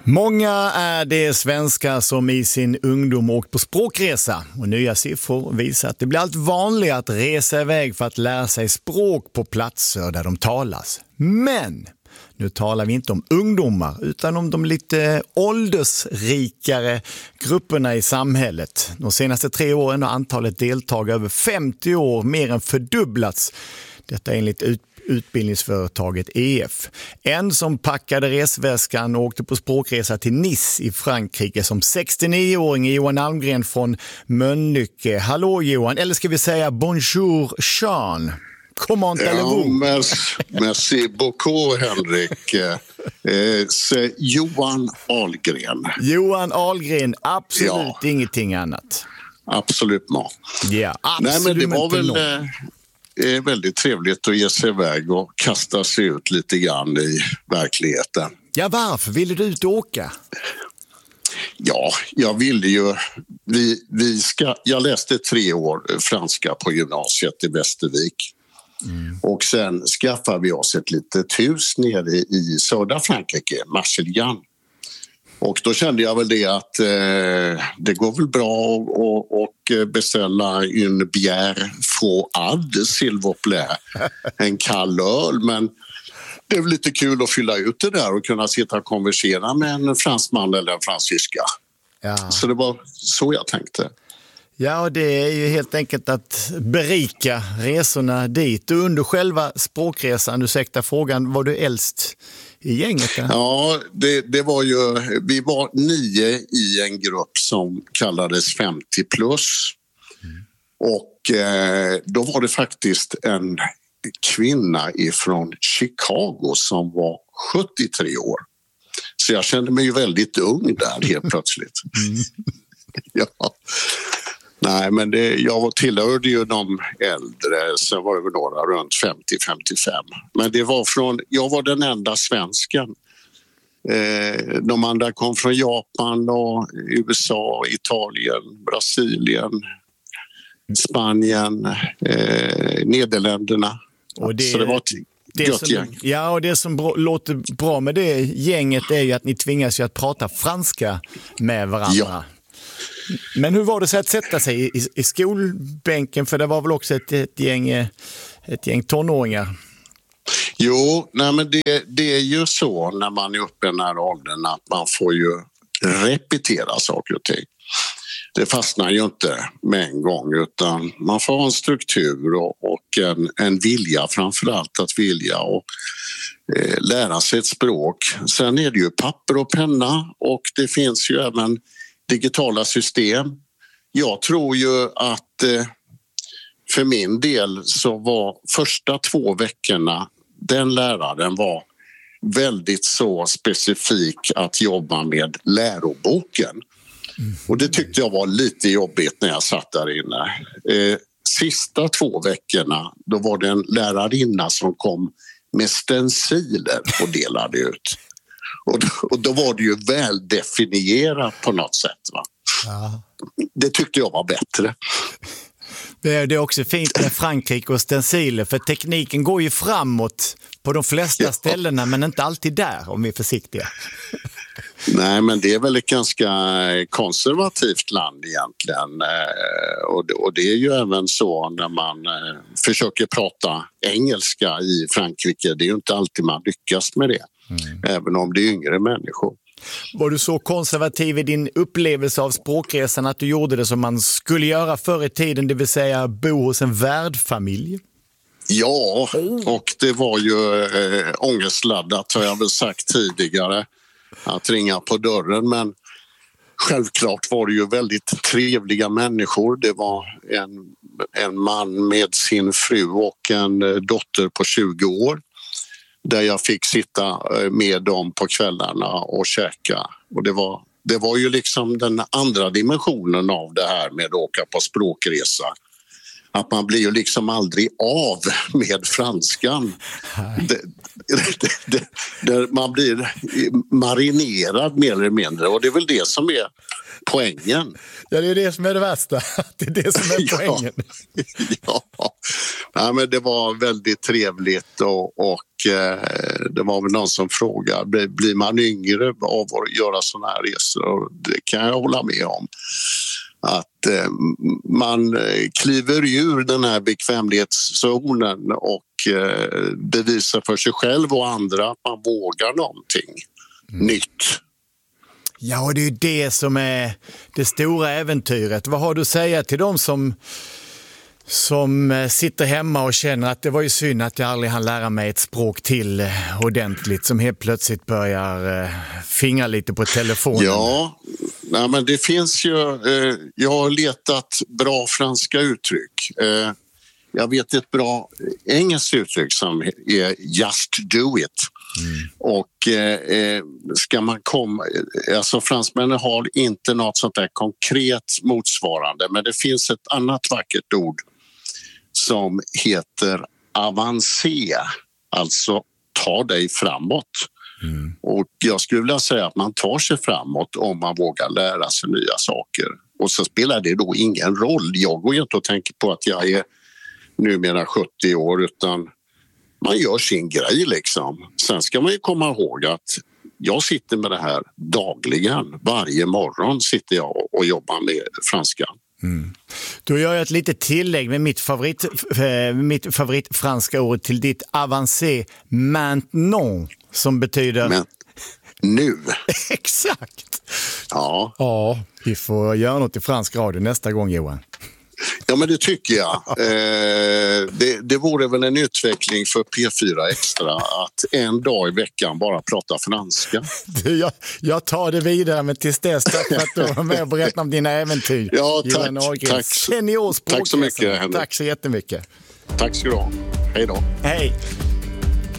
Många är det svenskar som i sin ungdom åkt på språkresa och nya siffror visar att det blir allt vanligare att resa iväg för att lära sig språk på platser där de talas. Men nu talar vi inte om ungdomar utan om de lite åldersrikare grupperna i samhället. De senaste 3 åren har antalet deltagare över 50 år mer än fördubblats. Detta enligt utbildningsföretaget EF. En som packade resväskan och åkte på språkresa till Nice i Frankrike som 69-åring är Johan Almgren från Mölnlycke. Hallå Johan, eller ska vi säga bonjour Sean? Comment allez-vous? Merci beaucoup Henrik. Johan Ahlgren. Johan Ahlgren, absolut ingenting annat. Absolut mat. Ja, absolut. Nej, men det var väl väldigt trevligt att ge sig iväg och kasta sig ut lite grann i verkligheten. Ja, varför ville du ut och åka? Ja, jag ville ju... Jag läste 3 år franska på gymnasiet i Västervik. Och sen skaffade vi oss ett litet hus nere i södra Frankrike, Marseille. Och då kände jag väl det att det går väl bra att beställa en bière froide, s'il vous plaît. En kall öl, men det är väl lite kul att fylla ut det där och kunna sitta och konversera med en fransman eller en fransyska. Ja. Så det var så jag tänkte. Ja, och det är ju helt enkelt att berika resorna dit. Och under själva språkresan, ursäkta frågan, var du äldst i gänget? Eller? Ja, det var ju... Vi var 9 i en grupp som kallades 50 plus. Och då var det faktiskt en kvinna ifrån Chicago som var 73 år. Så jag kände mig ju väldigt ung där helt plötsligt. Ja. Nej, men jag tillhörde ju de äldre, sen var det väl några runt 50-55. Men jag var den enda svensken. De andra kom från Japan och USA, Italien, Brasilien, Spanien, Nederländerna. Så det var ett gött gäng. Ja, och det som låter bra med det gänget är ju att ni tvingas ju att prata franska med varandra. Ja. Men hur var det så att sätta sig i skolbänken? För det var väl också ett gäng tonåringar? Jo, nej men det är ju så när man är uppe i den här åldern att man får ju repetera saker och ting. Det fastnar ju inte med en gång utan man får ha en struktur och en vilja, framförallt att vilja och lära sig ett språk. Sen är det ju papper och penna och det finns ju även digitala system. Jag tror ju att för min del så var första 2 veckorna den läraren var väldigt så specifik att jobba med läroboken. Och det tyckte jag var lite jobbigt när jag satt där inne. Sista 2 veckorna då var det en lärarinna som kom med stenciler och delade ut. Och då var det ju väl definierat på något sätt. Va? Ja. Det tyckte jag var bättre. Det är också fint med Frankrike och stenciler för tekniken går ju framåt på de flesta ställena men inte alltid där om vi är försiktiga. Nej, men det är väl ett ganska konservativt land egentligen och det är ju även så när man försöker prata engelska i Frankrike. Det är ju inte alltid man lyckas med det, även om det är yngre människor. Var du så konservativ i din upplevelse av språkresan att du gjorde det som man skulle göra förr i tiden, det vill säga bo hos en värdfamilj? Ja, och det var ju ångestladdat har jag väl sagt tidigare att ringa på dörren, men självklart var det ju väldigt trevliga människor. Det var en man med sin fru och en dotter på 20 år där jag fick sitta med dem på kvällarna och käka. Och det var ju liksom den andra dimensionen av det här med att åka på språkresa. att man blir ju liksom aldrig av med franskan. Man blir marinerad mer eller mindre, och det är väl det som är poängen. Ja, det är det som är det värsta. Det är det som är poängen. Ja, men det var väldigt trevligt och det var väl någon som frågade, blir man yngre av att göra såna här resor? Och det kan jag hålla med om. Att man kliver ur den här bekvämlighetszonen och bevisar för sig själv och andra att man vågar någonting nytt. Ja, och det är ju det som är det stora äventyret. Vad har du att säga till dem som sitter hemma och känner att det var ju synd att jag aldrig hann lära mig ett språk till ordentligt, som helt plötsligt börjar fingra lite på telefonen? Ja, nej, men det finns ju... jag har letat bra franska uttryck. Jag vet ett bra engelskt uttryck som är just do it. Och ska man komma... Alltså fransmännen har inte något sånt där konkret motsvarande, men det finns ett annat vackert ord som heter avancé, alltså ta dig framåt. Och jag skulle vilja säga att man tar sig framåt om man vågar lära sig nya saker. Och så spelar det då ingen roll. Jag går ju inte och tänker på att jag är numera 70 år, utan man gör sin grej liksom. Sen ska man ju komma ihåg att jag sitter med det här dagligen. Varje morgon sitter jag och jobbar med franska. Då gör jag ett litet tillägg med mitt favorit franska ord till ditt avancé maintenant, som betyder... Men nu. Exakt. Ja. Ja, vi får göra något i fransk radio nästa gång, Johan. Ja, men det tycker jag. Det vore väl en utveckling för P4 Extra att en dag i veckan bara prata franska. Jag tar det vidare, men tills dess tack för att du var med och berättade om dina äventyr. Ja, tack. Senior språkresa. Tack så mycket, Henrik. Tack så jättemycket. Tack ska du ha. Hej då. Hej.